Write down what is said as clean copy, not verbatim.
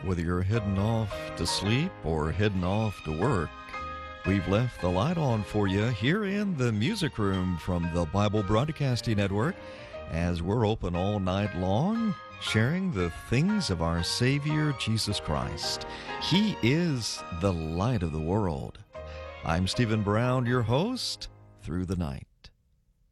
Whether you're heading off to sleep or heading off to work, we've left the light on for you here in the music room from the Bible Broadcasting Network as we're open all night long, sharing the things of our Savior Jesus Christ. He is the light of the world. I'm Stephen Brown, your host, through the night.